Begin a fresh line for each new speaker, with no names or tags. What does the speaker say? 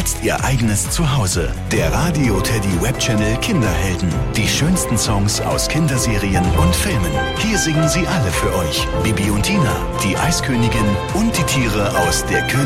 jetzt ihr eigenes Zuhause. Der Radio Teddy Webchannel Kinderhelden. Die schönsten Songs aus Kinderserien und Filmen. Hier singen sie alle für euch. Bibi und Tina, die Eiskönigin und die Tiere aus der